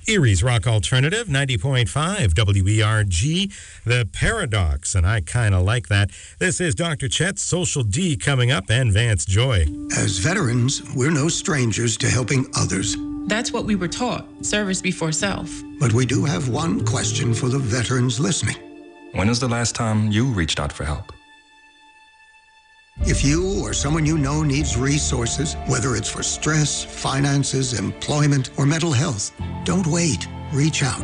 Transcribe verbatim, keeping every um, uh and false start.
Erie's Rock Alternative, ninety point five W E R G, The Paradox, and I kind of like that. This is Doctor Chet's Social D coming up, and Vance Joy. As veterans, we're no strangers to helping others. That's what we were taught, service before self. But we do have one question for the veterans listening. When was the last time you reached out for help? If you or someone you know needs resources, whether it's for stress, finances, employment, or mental health, don't wait. Reach out.